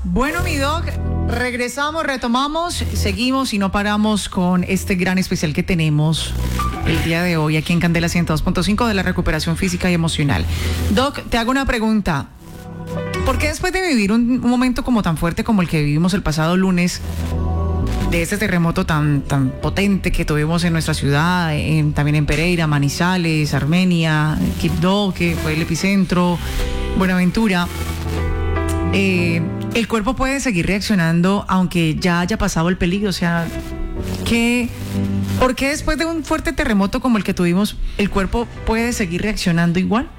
Bueno, mi doc, regresamos, retomamos, seguimos y no paramos con este gran especial que tenemos el día de hoy aquí en Candela 102.5 de la recuperación física y emocional. Doc, te hago una pregunta. ¿Por qué después de vivir un momento como tan fuerte como el que vivimos el pasado lunes, de este terremoto tan potente que tuvimos en nuestra ciudad, también en Pereira, Manizales, Armenia, Quibdó, que fue el epicentro, Buenaventura, el cuerpo puede seguir reaccionando aunque ya haya pasado el peligro? O sea, ¿por qué después de un fuerte terremoto como el que tuvimos, el cuerpo puede seguir reaccionando igual?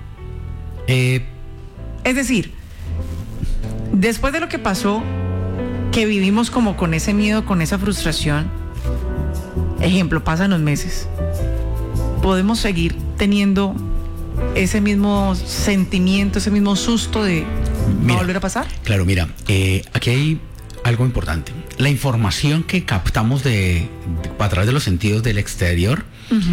Es decir, después de lo que pasó, que vivimos como con ese miedo, con esa frustración, ejemplo, pasan los meses, ¿podemos seguir teniendo ese mismo sentimiento, ese mismo susto de no volver a pasar? Claro, mira, aquí hay algo importante. La información que captamos a través de los sentidos del exterior,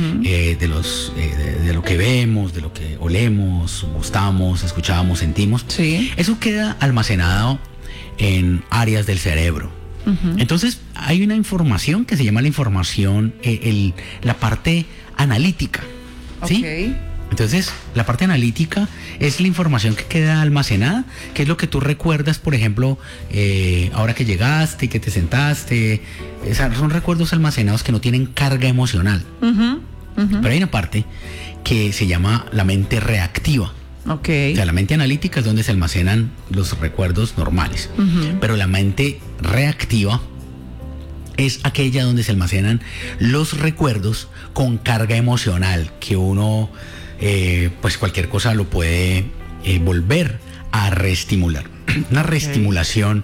de lo que vemos, de lo que olemos, gustamos, escuchamos, sentimos, sí, eso queda almacenado en áreas del cerebro. Entonces hay una información que se llama la información, la parte analítica, ¿sí? Okay. Entonces la parte analítica es la información que queda almacenada, que es lo que tú recuerdas, por ejemplo, ahora que llegaste y que te sentaste. Son recuerdos almacenados que no tienen carga emocional. Pero hay una parte que se llama la mente reactiva. Okay. O sea, la mente analítica es donde se almacenan los recuerdos normales, pero la mente reactiva es aquella donde se almacenan los recuerdos con carga emocional, que uno, pues cualquier cosa lo puede volver a reestimular. Una reestimulación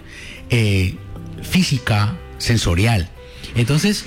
física, sensorial. Entonces,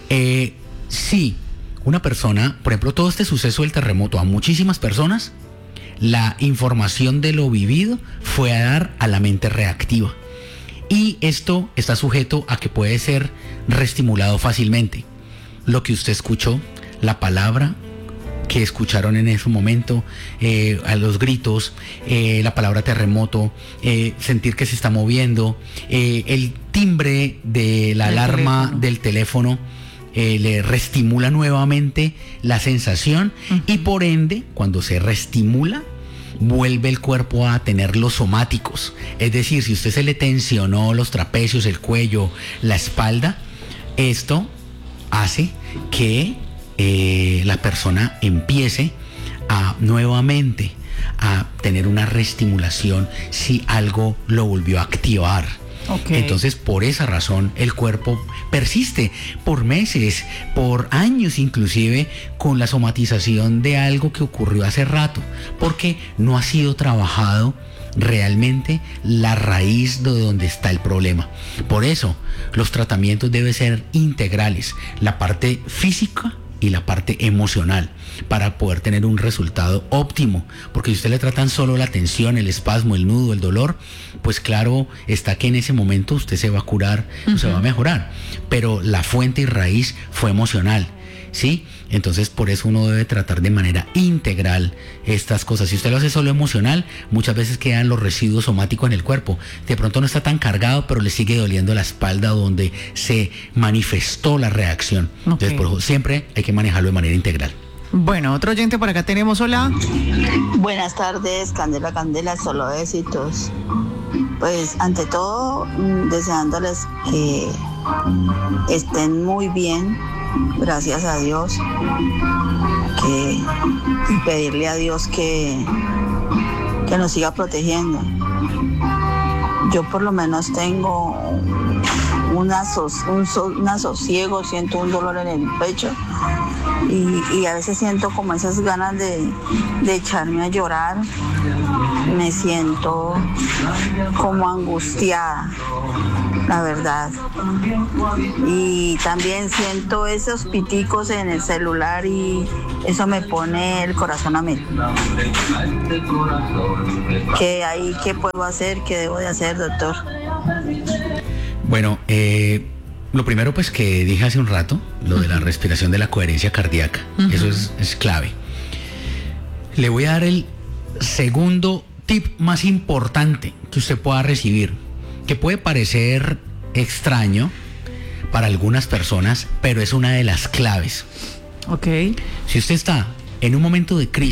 si una persona, por ejemplo, todo este suceso del terremoto, a muchísimas personas, la información de lo vivido fue a dar a la mente reactiva. Y esto está sujeto a que puede ser reestimulado fácilmente. Lo que usted escuchó, la palabra que escucharon en ese momento, a los gritos, la palabra terremoto, sentir que se está moviendo, el timbre de la alarma del teléfono, le reestimula nuevamente la sensación, y por ende, cuando se reestimula, vuelve el cuerpo a tener los somáticos. Es decir, si usted se le tensionó los trapecios, el cuello, la espalda, esto hace que la persona empiece nuevamente a tener una reestimulación si algo lo volvió a activar. Okay. Entonces, por esa razón, el cuerpo persiste por meses, por años inclusive, con la somatización de algo que ocurrió hace rato, porque no ha sido trabajado realmente la raíz de donde está el problema. Por eso, los tratamientos deben ser integrales, la parte física y la parte emocional, para poder tener un resultado óptimo. Porque si usted le tratan solo la tensión, el espasmo, el nudo, el dolor, pues claro está que en ese momento usted se va a curar, se va a mejorar, pero la fuente y raíz fue emocional, ¿sí? Entonces por eso uno debe tratar de manera integral estas cosas. Si usted lo hace solo emocional, muchas veces quedan los residuos somáticos en el cuerpo. De pronto no está tan cargado, pero le sigue doliendo la espalda donde se manifestó la reacción. Okay. Entonces por eso siempre hay que manejarlo de manera integral. Bueno, otro oyente por acá tenemos. Hola. Buenas tardes, Candela, solo éxitos. Pues ante todo, deseándoles que estén muy bien, gracias a Dios, y pedirle a Dios que nos siga protegiendo. Yo por lo menos tengo un asosiego, siento un dolor en el pecho y a veces siento como esas ganas de echarme a llorar. Me siento como angustiada, la verdad. Y también siento esos piticos en el celular y eso me pone el corazón a mil. ¿Qué puedo hacer? ¿Qué debo de hacer, doctor? Bueno, lo primero pues que dije hace un rato, lo de la respiración de la coherencia cardíaca, eso es clave. Le voy a dar el segundo tip más importante que usted pueda recibir que puede parecer extraño para algunas personas, pero es una de las claves. Ok. Si usted está en un momento de crisis,